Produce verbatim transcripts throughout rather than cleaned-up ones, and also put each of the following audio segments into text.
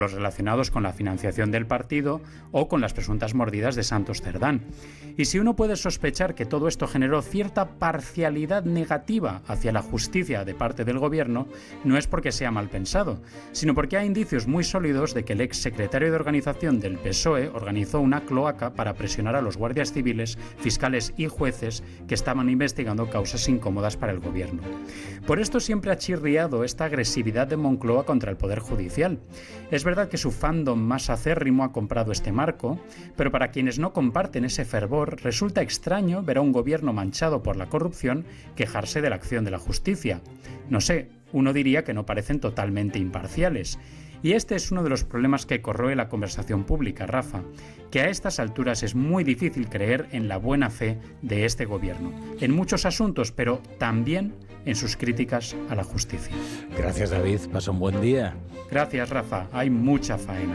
los relacionados con la financiación del partido o con las presuntas mordidas de Santos Cerdán. Y si uno puede sospechar que todo esto generó cierta parcialidad negativa hacia la justicia de parte del gobierno, no es porque sea mal pensado, sino porque hay indicios muy sólidos de que el ex secretario de organización del P S O E organizó una cloaca para presionar a los guardias civiles, fiscales y jueces que estaban investigando causas incómodas para el gobierno. Por esto siempre ha chirriado esta agresividad de Moncloa contra el Poder Judicial. Es verdad que su fandom más acérrimo ha comprado este marco, pero para quienes no comparten ese fervor, resulta extraño ver a un gobierno manchado por la corrupción quejarse de la acción de la justicia. No sé, uno diría que no parecen totalmente imparciales. Y este es uno de los problemas que corroe la conversación pública, Rafa, que a estas alturas es muy difícil creer en la buena fe de este gobierno, en muchos asuntos, pero también en sus críticas a la justicia. Gracias, David. Pasa un buen día. Gracias, Rafa. Hay mucha faena.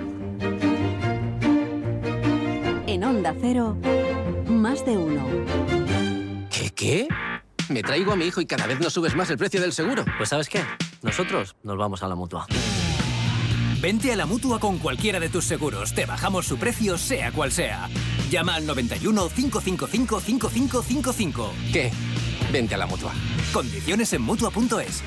En Onda Cero, más de uno. ¿Qué, qué? Me traigo a mi hijo y cada vez no subes más el precio del seguro. Pues ¿sabes qué? Nosotros nos vamos a la Mutua. Vente a la Mutua con cualquiera de tus seguros. Te bajamos su precio, sea cual sea. Llama al noventa y uno, cinco cinco cinco, cinco cinco cinco cinco. ¿Qué? Vente a la Mutua. Condiciones en Mutua punto es.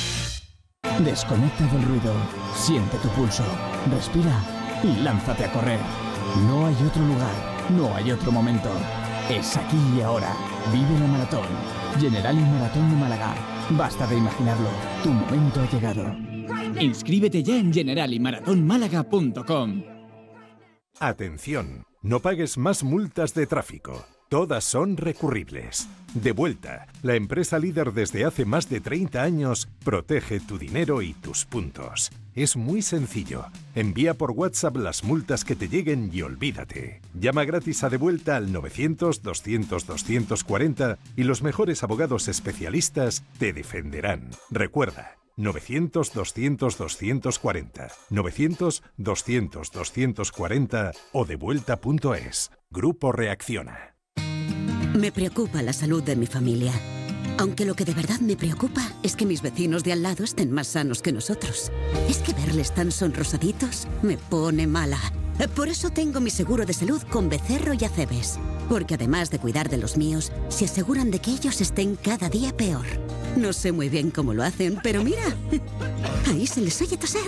Desconecta del ruido. Siente tu pulso. Respira y lánzate a correr. No hay otro lugar. No hay otro momento. Es aquí y ahora. Vive la maratón. Generali Maratón de Málaga. Basta de imaginarlo. Tu momento ha llegado. Inscríbete ya en generali maratón málaga punto com. Atención, no pagues más multas de tráfico. Todas son recurribles. Devuelta, la empresa líder desde hace más de treinta años, protege tu dinero y tus puntos. Es muy sencillo. Envía por WhatsApp las multas que te lleguen y olvídate. Llama gratis a Devuelta al novecientos, doscientos, doscientos cuarenta y los mejores abogados especialistas te defenderán. Recuerda, novecientos, doscientos, doscientos cuarenta, novecientos, doscientos, doscientos cuarenta o devuelta punto es. Grupo Reacciona. Me preocupa la salud de mi familia. Aunque lo que de verdad me preocupa es que mis vecinos de al lado estén más sanos que nosotros. Es que verles tan sonrosaditos me pone mala. Por eso tengo mi seguro de salud con Becerro y Acebes. Porque además de cuidar de los míos, se aseguran de que ellos estén cada día peor. No sé muy bien cómo lo hacen, pero mira, ahí se les oye toser.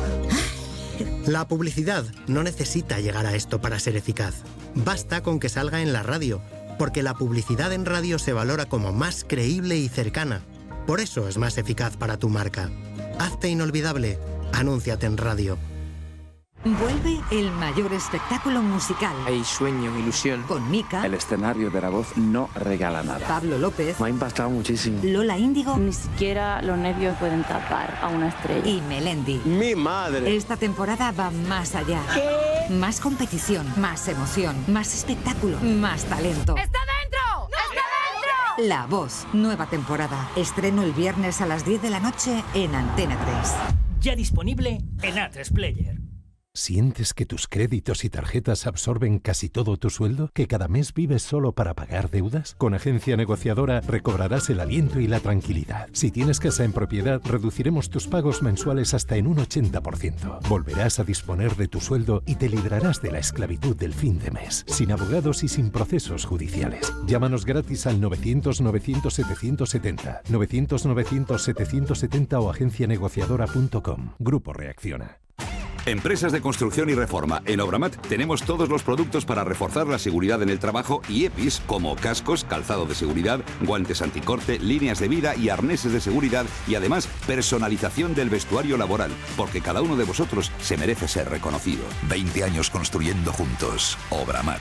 La publicidad no necesita llegar a esto para ser eficaz. Basta con que salga en la radio, porque la publicidad en radio se valora como más creíble y cercana. Por eso es más eficaz para tu marca. Hazte inolvidable. Anúnciate en radio. Vuelve el mayor espectáculo musical. Hay sueño, ilusión. Con Mika. El escenario de La Voz no regala nada. Pablo López. Me ha impactado muchísimo. Lola Índigo. Ni siquiera los nervios pueden tapar a una estrella. Y Melendi. ¡Mi madre! Esta temporada va más allá. ¿Qué? Más competición, más emoción, más espectáculo, más talento. ¡Está dentro! ¡No! ¡Está dentro! La Voz, nueva temporada. Estreno el viernes a las diez de la noche en Antena tres. Ya disponible en A tres Player. ¿Sientes que tus créditos y tarjetas absorben casi todo tu sueldo? ¿Que cada mes vives solo para pagar deudas? Con Agencia Negociadora recobrarás el aliento y la tranquilidad. Si tienes casa en propiedad, reduciremos tus pagos mensuales hasta en un ochenta por ciento. Volverás a disponer de tu sueldo y te librarás de la esclavitud del fin de mes, sin abogados y sin procesos judiciales. Llámanos gratis al novecientos, novecientos, setecientos setenta, novecientos, novecientos, setecientos setenta o agencia negociadora punto com. Grupo Reacciona. Empresas de construcción y reforma. En Obramat tenemos todos los productos para reforzar la seguridad en el trabajo y E P Is como cascos, calzado de seguridad, guantes anticorte, líneas de vida y arneses de seguridad y además personalización del vestuario laboral, porque cada uno de vosotros se merece ser reconocido. veinte años construyendo juntos. Obramat.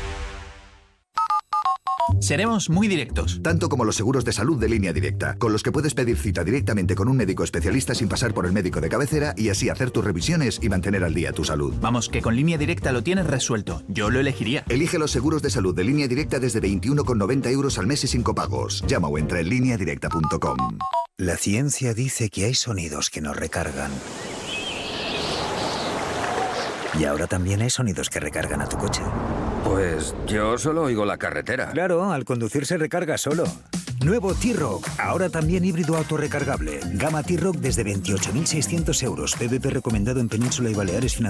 Seremos muy directos. Tanto como los seguros de salud de Línea Directa, con los que puedes pedir cita directamente con un médico especialista sin pasar por el médico de cabecera y así hacer tus revisiones y mantener al día tu salud. Vamos, que con Línea Directa lo tienes resuelto. Yo lo elegiría. Elige los seguros de salud de Línea Directa desde veintiuno con noventa euros al mes y sin copagos. Llama o entra en línea directa punto com. La ciencia dice que hay sonidos que nos recargan. Y ahora también hay sonidos que recargan a tu coche. Pues yo solo oigo la carretera. Claro, al conducir se recarga solo. Nuevo T-Rock, ahora también híbrido autorrecargable. Gama T-Rock desde veintiocho mil seiscientos euros. P V P recomendado en Península y Baleares.